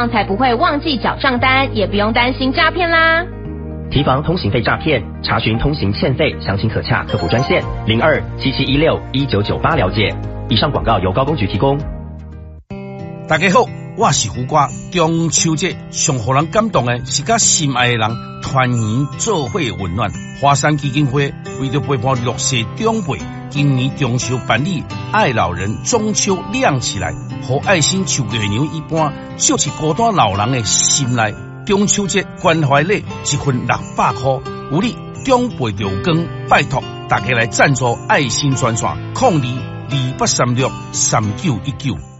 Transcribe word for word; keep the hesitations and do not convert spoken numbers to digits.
样才不会忘记缴账单，也不用担心诈骗啦。 提防通行费诈骗，查询通行欠费，详情可洽客服专线零二七七一六一九九八了解。以上广告由高公局提供。 大家好，我是胡瓜。中秋节上互人感动的是甲心爱的人团圆做伙温暖。华山基金会为着陪伴弱势长辈，今年中秋办理爱老人中秋亮起来，和爱心像月娘一般，照起孤单老人的心内。中秋节关怀礼一份六百块，有你长辈着光，拜托大家来赞助爱心专线，零二二八三六三九一九。